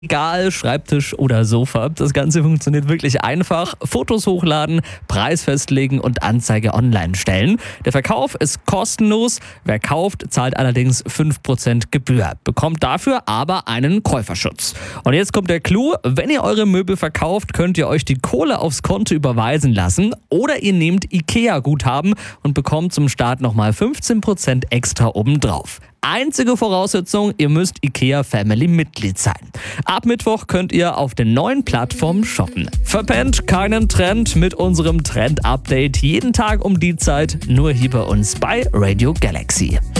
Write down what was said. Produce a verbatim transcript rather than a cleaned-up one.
Egal, Schreibtisch oder Sofa. Das Ganze funktioniert wirklich einfach. Fotos hochladen, Preis festlegen und Anzeige online stellen. Der Verkauf ist kostenlos. Wer kauft, zahlt allerdings fünf Prozent Gebühr, bekommt dafür aber einen Käuferschutz. Und jetzt kommt der Clou. Wenn ihr eure Möbel verkauft, könnt ihr euch die Kohle aufs Konto überweisen lassen oder ihr nehmt IKEA-Guthaben und bekommt zum Start nochmal fünfzehn Prozent extra obendrauf. Einzige Voraussetzung, ihr müsst IKEA Family Mitglied sein. Ab Mittwoch könnt ihr auf den neuen Plattformen shoppen. Verpennt keinen Trend mit unserem Trend-Update jeden Tag um die Zeit, nur hier bei uns bei Radio Galaxy.